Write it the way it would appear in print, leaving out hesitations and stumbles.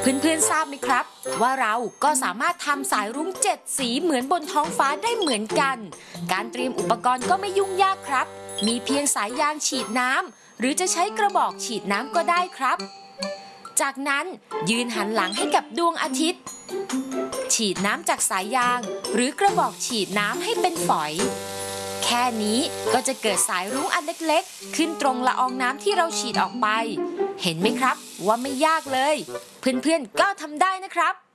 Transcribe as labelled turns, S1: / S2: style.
S1: เพื่อนๆทราบไหมครับว่าเราก็สามารถทำสายรุ้ง7สีเหมือนบนท้องฟ้าได้เหมือนกันการเตรียมอุปกรณ์ก็ไม่ยุ่งยากครับมีเพียงสายยางฉีดน้ำหรือจะใช้กระบอกฉีดน้ำก็ได้ครับจากนั้นยืนหันหลังให้กับดวงอาทิตย์ฉีดน้ำจากสายยางหรือกระบอกฉีดน้ำให้เป็นฝอยแค่นี้ก็จะเกิดสายรุ้งอันเล็กๆขึ้นตรงละอองน้ำที่เราฉีดออกไปเห็นไหมครับว่าไม่ยากเลยเพื่อนๆก็ทำได้นะครับ